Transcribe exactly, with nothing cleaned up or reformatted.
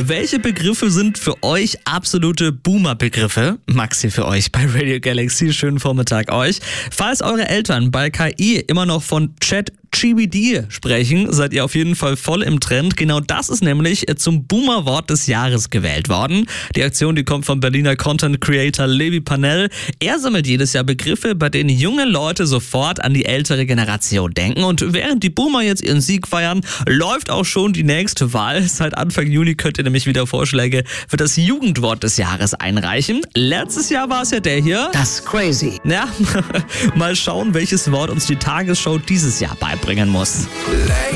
Welche Begriffe sind für euch absolute Boomer-Begriffe? Maxi für euch bei Radio Galaxy. Schönen Vormittag euch. Falls eure Eltern bei K I immer noch von Chat G P T sprechen, seid ihr auf jeden Fall voll im Trend. Genau das ist nämlich zum Boomer-Wort des Jahres gewählt worden. Die Aktion, die kommt vom Berliner Content-Creator Levi Panell. Er sammelt jedes Jahr Begriffe, bei denen junge Leute sofort an die ältere Generation denken. Und während die Boomer jetzt ihren Sieg feiern, läuft auch schon die nächste Wahl. Seit Anfang Juni könnt ihr nämlich wieder Vorschläge für das Jugendwort des Jahres einreichen. Letztes Jahr war es ja der hier. Das ist crazy. Ja, mal schauen, welches Wort uns die Tagesschau dieses Jahr beibringen muss.